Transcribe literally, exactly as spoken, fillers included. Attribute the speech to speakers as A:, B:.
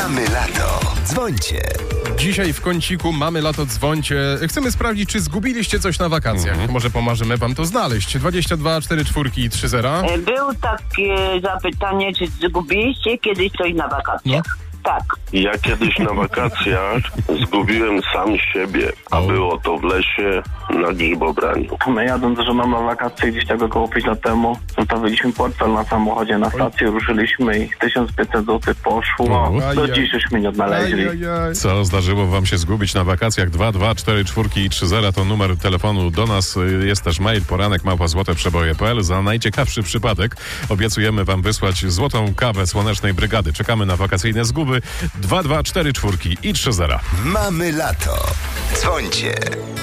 A: Mamy lato. Dzwońcie.
B: Dzisiaj w kąciku Mamy lato, dzwońcie. Chcemy sprawdzić, czy zgubiliście coś na wakacjach.
C: Mhm.
B: Może pomożemy wam to znaleźć. dwadzieścia dwa cztery cztery trzy zero.
D: Było takie zapytanie, czy zgubiliście kiedyś coś na wakacjach?
B: No.
D: Tak.
E: Ja kiedyś na wakacjach zgubiłem sam siebie, a
B: O.
E: było to w lesie na Gibobraniu.
C: My jadąc z żoną na wakacje gdzieś tak około pięć lat temu, zostawiliśmy portfel na samochodzie na stację, ruszyliśmy i tysiąc pięćset złotych poszło.
B: O.
C: Do
B: Ajaj.
C: dziś już mnie nie odnaleźli.
B: Ajajaj.
F: Co zdarzyło wam się zgubić na wakacjach? dwa dwa cztery cztery trzy zero to numer telefonu do nas. Jest też mail poranek małpa złote przeboje kropka p l. Za najciekawszy przypadek obiecujemy wam wysłać złotą kawę Słonecznej Brygady. Czekamy na wakacyjne zguby. dwa dwa cztery cztery i trzy zero.
A: Mamy lato. Dzwońcie.